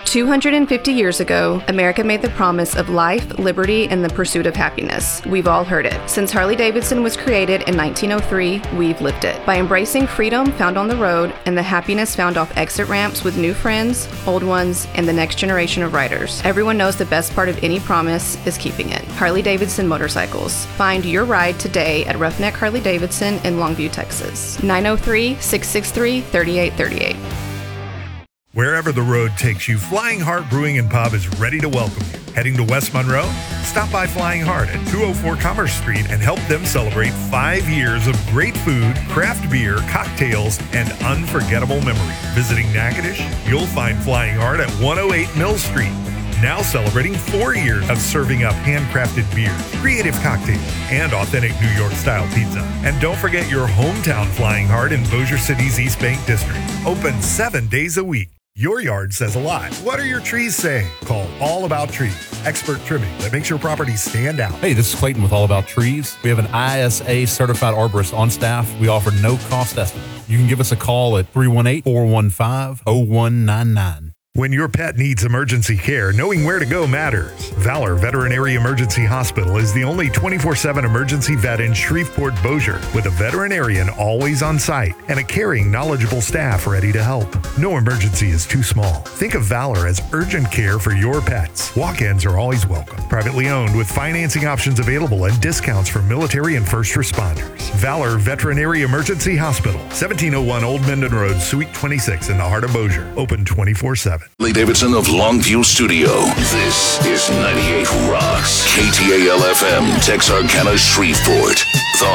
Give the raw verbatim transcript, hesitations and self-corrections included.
two hundred fifty years ago, America made the promise of life, liberty, and the pursuit of happiness. We've all heard it. Since Harley-Davidson was created in nineteen oh three, we've lived it. By embracing freedom found on the road and the happiness found off exit ramps with new friends, old ones, and the next generation of riders. Everyone knows the best part of any promise is keeping it. Harley-Davidson Motorcycles. Find your ride today at Roughneck Harley-Davidson in Longview, Texas. nine oh three, six six three, three eight three eight. Wherever the road takes you, Flying Heart Brewing and Pub is ready to welcome you. Heading to West Monroe? Stop by Flying Heart at two oh four Commerce Street and help them celebrate five years of great food, craft beer, cocktails, and unforgettable memories. Visiting Natchitoches? You'll find Flying Heart at one oh eight Mill Street. Now celebrating four years of serving up handcrafted beers, creative cocktails, and authentic New York-style pizza. And don't forget your hometown Flying Heart in Bossier City's East Bank District. Open seven days a week. Your yard says a lot. What are your trees saying? Call All About Trees, expert trimming that makes your property stand out. Hey, this is Clayton with All About Trees. We have an I S A certified arborist on staff. We offer no cost estimate. You can give us a call at three one eight, four one five, oh one nine nine. When your pet needs emergency care, knowing where to go matters. Valor Veterinary Emergency Hospital is the only twenty-four seven emergency vet in Shreveport, Bossier, with a veterinarian always on site and a caring, knowledgeable staff ready to help. No emergency is too small. Think of Valor as urgent care for your pets. Walk-ins are always welcome. Privately owned with financing options available and discounts for military and first responders. Valor Veterinary Emergency Hospital, seventeen oh one Old Mendon Road, Suite twenty-six in the heart of Bossier. Open twenty-four seven. Harley-Davidson of Longview Studio. This is ninety-eight Rocks. K T A L F M, Texarkana, Shreveport.